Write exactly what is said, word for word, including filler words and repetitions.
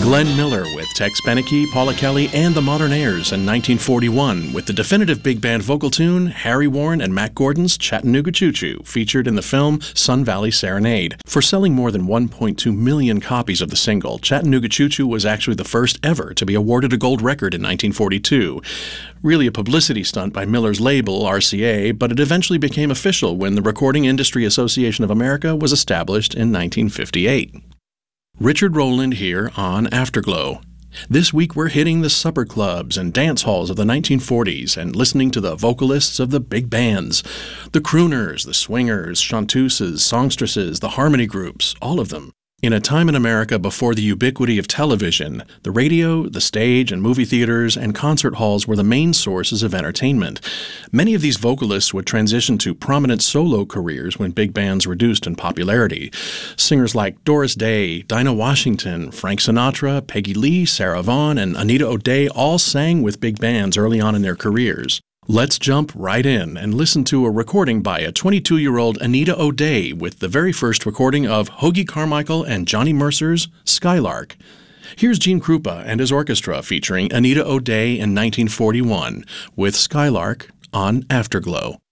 Glenn Miller with Tex Beneke, Paula Kelly, and the Modernaires in nineteen forty-one with the definitive big band vocal tune Harry Warren and Mack Gordon's Chattanooga Choo Choo, featured in the film Sun Valley Serenade. For selling more than one point two million copies of the single, Chattanooga Choo Choo was actually the first ever to be awarded a gold record in nineteen forty-two. Really a publicity stunt by Miller's label, R C A, but it eventually became official when the Recording Industry Association of America was established in nineteen fifty-eight. Richard Rowland here on Afterglow. This week we're hitting the supper clubs and dance halls of the nineteen forties and listening to the vocalists of the big bands. The crooners, the swingers, chanteuses, songstresses, the harmony groups, all of them. In a time in America before the ubiquity of television, the radio, the stage, and movie theaters and concert halls were the main sources of entertainment. Many of these vocalists would transition to prominent solo careers when big bands reduced in popularity. Singers like Doris Day, Dinah Washington, Frank Sinatra, Peggy Lee, Sarah Vaughan, and Anita O'Day all sang with big bands early on in their careers. Let's jump right in and listen to a recording by a twenty-two-year-old Anita O'Day with the very first recording of Hoagy Carmichael and Johnny Mercer's Skylark. Here's Gene Krupa and his orchestra featuring Anita O'Day in nineteen forty-one with Skylark on Afterglow.